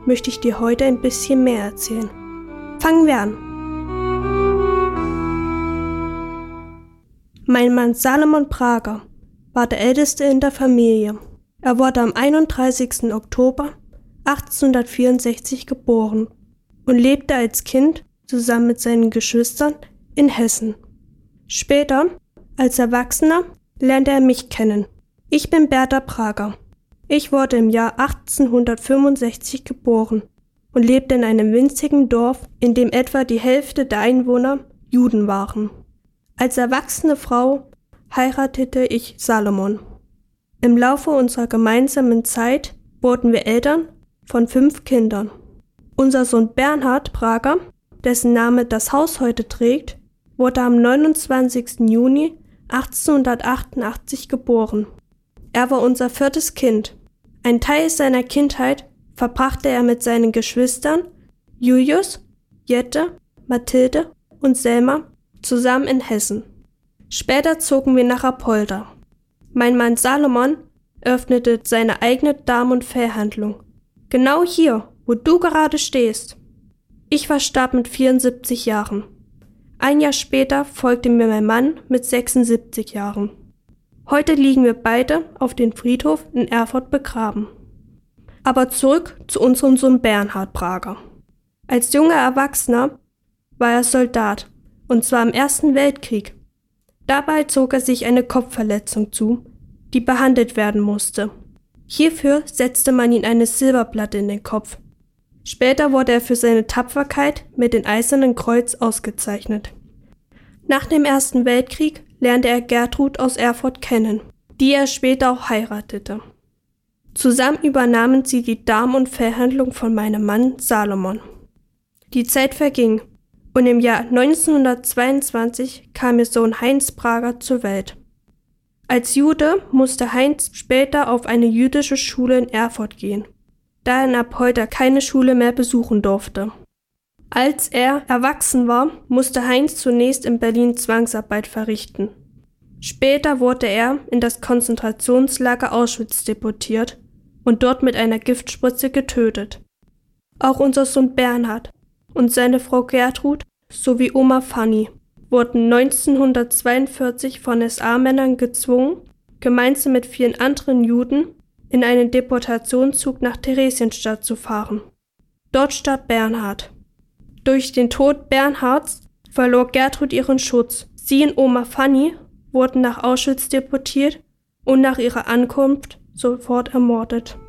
möchte ich dir heute ein bisschen mehr erzählen. Fangen wir an. Mein Mann Salomon Prager war der Älteste in der Familie. Er wurde am 31. Oktober 1864 geboren und lebte als Kind zusammen mit seinen Geschwistern in Hessen. Später, als Erwachsener, lernte er mich kennen. Ich bin Bertha Prager. Ich wurde im Jahr 1865 geboren und lebte in einem winzigen Dorf, in dem etwa die Hälfte der Einwohner Juden waren. Als erwachsene Frau heiratete ich Salomon. Im Laufe unserer gemeinsamen Zeit wurden wir Eltern von 5 Kindern. Unser Sohn Bernhard Prager, dessen Name das Haus heute trägt, wurde am 29. Juni 1888 geboren. Er war unser 4. Kind. Ein Teil seiner Kindheit verbrachte er mit seinen Geschwistern Julius, Jette, Mathilde und Selma zusammen in Hessen. Später zogen wir nach Apolda. Mein Mann Salomon öffnete seine eigene Darm- und Fellhandlung. Genau hier, wo du gerade stehst. Ich verstarb mit 74 Jahren. Ein Jahr später folgte mir mein Mann mit 76 Jahren. Heute liegen wir beide auf dem Friedhof in Erfurt begraben. Aber zurück zu unserem Sohn Bernhard Prager. Als junger Erwachsener war er Soldat, und zwar im Ersten Weltkrieg. Dabei zog er sich eine Kopfverletzung zu, die behandelt werden musste. Hierfür setzte man ihm eine Silberplatte in den Kopf. Später wurde er für seine Tapferkeit mit dem Eisernen Kreuz ausgezeichnet. Nach dem Ersten Weltkrieg lernte er Gertrud aus Erfurt kennen, die er später auch heiratete. Zusammen übernahmen sie die Darm- und Fellhandlung von meinem Mann Salomon. Die Zeit verging und im Jahr 1922 kam ihr Sohn Heinz Prager zur Welt. Als Jude musste Heinz später auf eine jüdische Schule in Erfurt gehen, da er in Apolda keine Schule mehr besuchen durfte. Als er erwachsen war, musste Heinz zunächst in Berlin Zwangsarbeit verrichten. Später wurde er in das Konzentrationslager Auschwitz deportiert und dort mit einer Giftspritze getötet. Auch unser Sohn Bernhard und seine Frau Gertrud sowie Oma Fanny wurden 1942 von SA-Männern gezwungen, gemeinsam mit vielen anderen Juden in einen Deportationszug nach Theresienstadt zu fahren. Dort starb Bernhard. Durch den Tod Bernhards verlor Gertrud ihren Schutz. Sie und Oma Fanny wurden nach Auschwitz deportiert und nach ihrer Ankunft sofort ermordet.